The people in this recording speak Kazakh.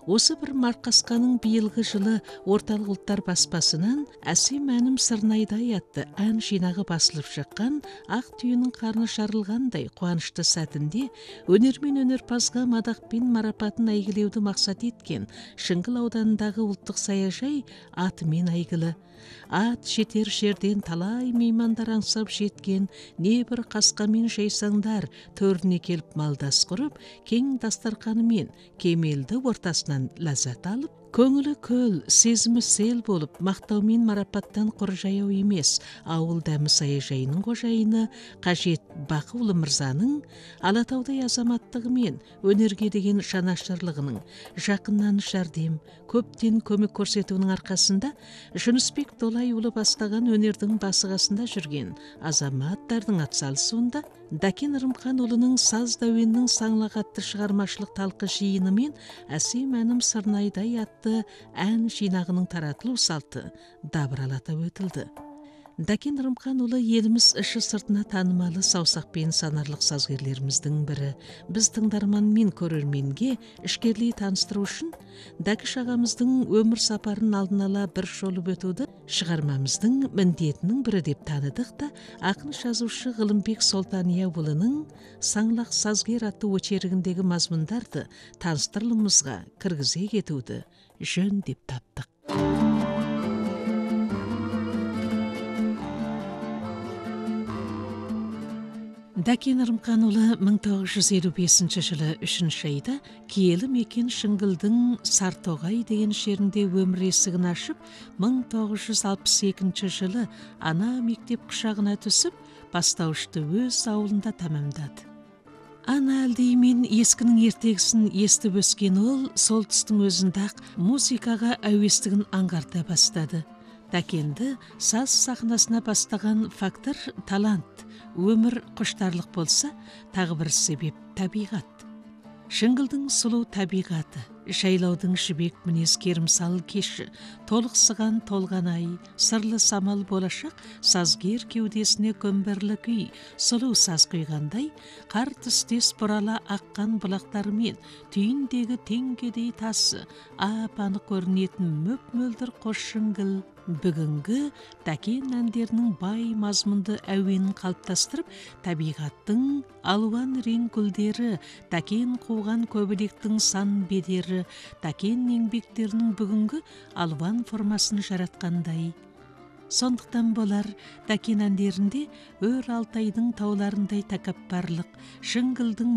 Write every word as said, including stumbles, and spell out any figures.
Осы бір марқасқаның биылғы жылы орталық ұлттар баспасынан «Әсем әнім Сырнайдай» атты ән жинағы басылып шыққан. Ақ түйенің қарны жарылғандай қуанышты сәтінде өнермен өнерпазға мадақпен марапатын әйгілеуді мақсат еткен Шыңғыл ауданындағы ұлттық саяжай атымен әйгілі. Ат жетер жерден талай меймандар аңсап жеткен, небір қасқамен жайсаңдар төріне келіп малдас құрып, кең дастарқанымен кемелді ортасынан ләззат алып, көңілі көл, сезімі сел болып, мақтаумен марапаттан құр жаяу емес, ауыл дәмі саяжайының қожайыны Қажет Бақыұлы мырзаның Алатаудай азаматтығымен өнерге деген жанашырлығының, жақыннан жәрдем, көптен көмек көрсетуінің арқасында Жүнісбек Долайұлы бастаған өнердің басығасында жүрген азаматтардың атсалысуында Дәкен Рымханұлының саз дәуенінің саңлағатты шығармашылық талқы жиынымен «Әсем әнім Сырнайдай» атты ән жинағының таратылу салты дабыралата өтілді. Дәкен Рымханұлы еліміз іші сыртына танымалы саусақпен санарлық сазгерлеріміздің бірі. Біз тыңдарман мен көрерменге ішкерлей таныстыру үшін Дәкіш ағамыздың өмір сапарын алдын ала бір шолып өтуді шығармамыздың міндетінің бірі деп таныдық та, ақын жазушы Ғылымбек Солтанияұлының «Саңлақ сазгер» атты очерігіндегі мазмұндарды таныстырылымызға кіргізе кетуді жөн деп таптық. Дәкен Рымханұлы мың тоғыз жүз елу бесінші жылы үшінші айда киелі мекен Шыңғылдың Сартоғай деген жерінде өмір есігін ашып, мың тоғыз жүз алпыс екінші жылы ана мектеп құшағына түсіп, бастауышты өз ауылында тәмамдады. Ана әлдеймен ескінің ертегісін естіп өскен ол, сол тұстың өзінде-ақ музыкаға әуестігін аңғарта бастады. Дәкенді саз сахнасына бастаған фактор талант, өмір құштарлық болса, тағы бір себеп табиғат. Шыңғылдың сұлу табиғаты, жайлаудың жібек мінез керімсал кеші, толықсыған толған ай, сырлы самал болашақ, сазгер кеудесіне көмбірлі күй, сұлу саз құйғандай, қар түстес бұрала аққан бұлақтарымен түйіндегі теңгедей тасы, ап-анық көрінетін мөп-мөлдір қос Шыңғыл бүгінгі Дәкен әндерінің бай мазмұнды әуенін қалыптастырып, табиғаттың алуан рең гүлдері, Дәкен қуған көбелектің сан бедері, Дәкен еңбектерінің бүгінгі алуан формасын жаратқандай. Сондықтан болар Дәкен әндерінде өр Алтайдың тауларындай тәкаппарлық, Шыңғылдың